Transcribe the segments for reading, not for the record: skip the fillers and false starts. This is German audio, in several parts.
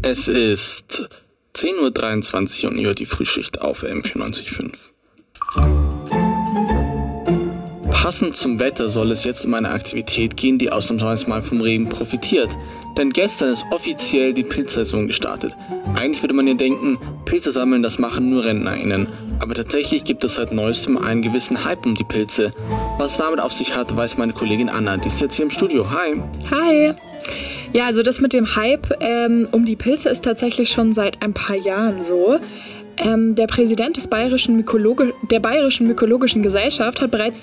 Es ist 10:23 Uhr und ihr hört die Frühschicht auf M94.5. Passend zum Wetter soll es jetzt um eine Aktivität gehen, die ausnahmsweise mal vom Regen profitiert. Denn gestern ist offiziell die Pilzsaison gestartet. Eigentlich würde man ja denken, Pilze sammeln, das machen nur RentnerInnen. Aber tatsächlich gibt es seit neuestem einen gewissen Hype um die Pilze. Was es damit auf sich hat, weiß meine Kollegin Anna. Die ist jetzt hier im Studio. Hi. Hi. Ja, also das mit dem Hype um die Pilze ist tatsächlich schon seit ein paar Jahren so. Der Präsident der Bayerischen Mykologischen Gesellschaft hat bereits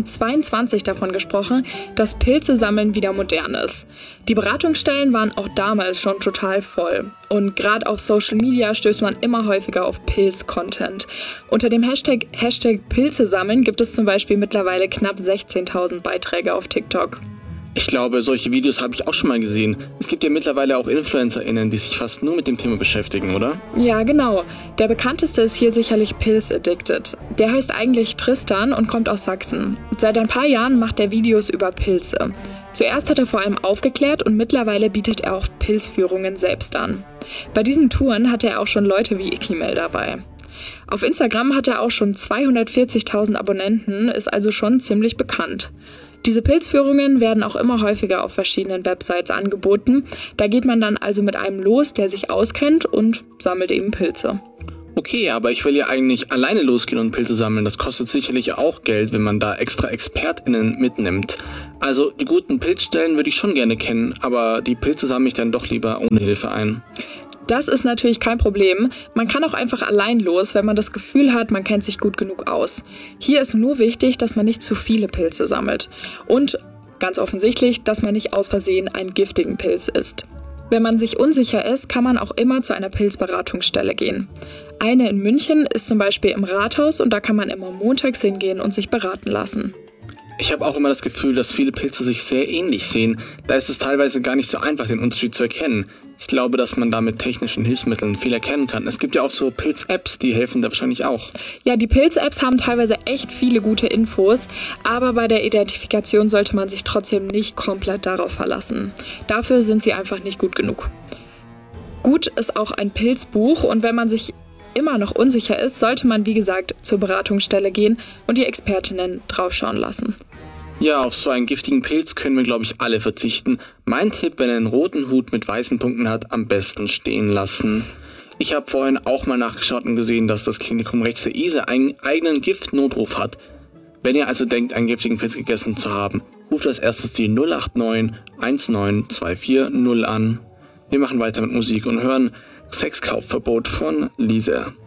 2022 davon gesprochen, dass Pilzesammeln wieder modern ist. Die Beratungsstellen waren auch damals schon total voll. Und gerade auf Social Media stößt man immer häufiger auf Pilz-Content. Unter dem Hashtag Pilze sammeln gibt es zum Beispiel mittlerweile knapp 16.000 Beiträge auf TikTok. Ich glaube, solche Videos habe ich auch schon mal gesehen. Es gibt ja mittlerweile auch InfluencerInnen, die sich fast nur mit dem Thema beschäftigen, oder? Ja, genau. Der bekannteste ist hier sicherlich Pilz Addicted. Der heißt eigentlich Tristan und kommt aus Sachsen. Seit ein paar Jahren macht er Videos über Pilze. Zuerst hat er vor allem aufgeklärt und mittlerweile bietet er auch Pilzführungen selbst an. Bei diesen Touren hat er auch schon Leute wie Ikimel dabei. Auf Instagram hat er auch schon 240.000 Abonnenten, ist also schon ziemlich bekannt. Diese Pilzführungen werden auch immer häufiger auf verschiedenen Websites angeboten. Da geht man dann also mit einem los, der sich auskennt und sammelt eben Pilze. Okay, aber ich will ja eigentlich alleine losgehen und Pilze sammeln. Das kostet sicherlich auch Geld, wenn man da extra ExpertInnen mitnimmt. Also die guten Pilzstellen würde ich schon gerne kennen, aber die Pilze sammle ich dann doch lieber ohne Hilfe ein. Das ist natürlich kein Problem. Man kann auch einfach allein los, wenn man das Gefühl hat, man kennt sich gut genug aus. Hier ist nur wichtig, dass man nicht zu viele Pilze sammelt. Und ganz offensichtlich, dass man nicht aus Versehen einen giftigen Pilz isst. Wenn man sich unsicher ist, kann man auch immer zu einer Pilzberatungsstelle gehen. Eine in München ist zum Beispiel im Rathaus und da kann man immer montags hingehen und sich beraten lassen. Ich habe auch immer das Gefühl, dass viele Pilze sich sehr ähnlich sehen. Da ist es teilweise gar nicht so einfach, den Unterschied zu erkennen. Ich glaube, dass man da mit technischen Hilfsmitteln viel erkennen kann. Es gibt ja auch so Pilz-Apps, die helfen da wahrscheinlich auch. Ja, die Pilz-Apps haben teilweise echt viele gute Infos, aber bei der Identifikation sollte man sich trotzdem nicht komplett darauf verlassen. Dafür sind sie einfach nicht gut genug. Gut ist auch ein Pilzbuch und wenn man sich immer noch unsicher ist, sollte man wie gesagt zur Beratungsstelle gehen und die Expertinnen draufschauen lassen. Ja, auf so einen giftigen Pilz können wir, glaube ich, alle verzichten. Mein Tipp, wenn er einen roten Hut mit weißen Punkten hat, am besten stehen lassen. Ich habe vorhin auch mal nachgeschaut und gesehen, dass das Klinikum rechts der Isar einen eigenen Giftnotruf hat. Wenn ihr also denkt, einen giftigen Pilz gegessen zu haben, ruft als erstes die 089 19240 an. Wir machen weiter mit Musik und hören Sexkaufverbot von Lisa.